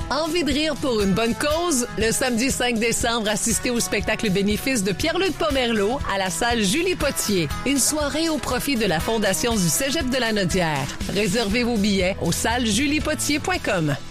Envie de rire pour une bonne cause? Le samedi 5 décembre, assistez au spectacle bénéfice de Pierre-Luc Pomerleau à la salle Julie Potier. Une soirée au profit de la Fondation du Cégep de la Nodière. Réservez vos billets au sallejuliepotier.com.